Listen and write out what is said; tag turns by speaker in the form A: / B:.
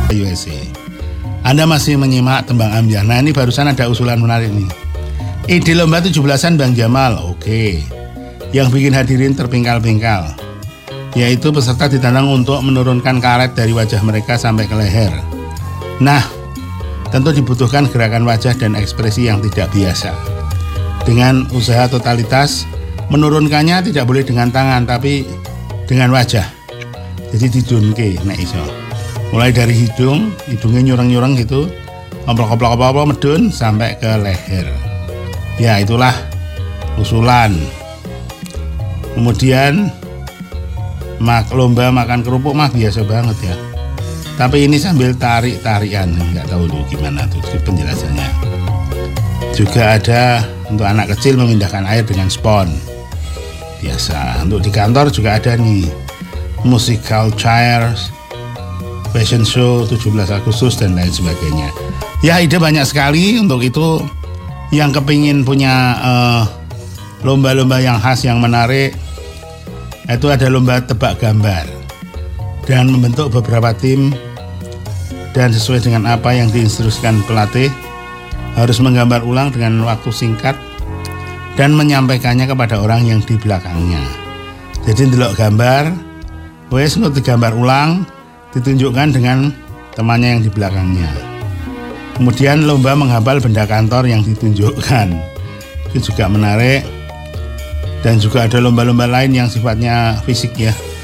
A: USA. Anda masih menyimak Tembang Ambyar. Nah, ini barusan ada usulan menarik nih. Ide lomba 17-an Bang Jamal, oke. Yang bikin hadirin terpingkal-pingkal, yaitu peserta ditantang untuk menurunkan karet dari wajah mereka sampai ke leher. Nah, tentu dibutuhkan gerakan wajah dan ekspresi yang tidak biasa. Dengan usaha totalitas, menurunkannya tidak boleh dengan tangan, tapi dengan wajah. Jadi didunke, nek iso. Mulai dari hidungnya nyurang-nyurang gitu, koplok-koplok medun sampai ke leher. Ya, itulah usulan. Kemudian lomba makan kerupuk mah biasa banget ya. Tapi ini sambil tarik-tarian, nggak tahu dulu gimana tuh penjelasannya. Juga ada untuk anak kecil memindahkan air dengan spons. Biasa. Untuk di kantor juga ada nih musical chairs, fashion show 17 Agustus dan lain sebagainya. Ya, ide banyak sekali. Untuk itu yang kepingin punya lomba-lomba yang khas yang menarik, itu ada lomba tebak gambar dan membentuk beberapa tim, dan sesuai dengan apa yang diinstruksikan pelatih harus menggambar ulang dengan waktu singkat dan menyampaikannya kepada orang yang di belakangnya. Jadi ndelok gambar, wes ngerti gambar ulang, ditunjukkan dengan temannya yang di belakangnya. Kemudian lomba menghafal benda kantor yang ditunjukkan, itu juga menarik. Dan juga ada lomba-lomba lain yang sifatnya fisik ya.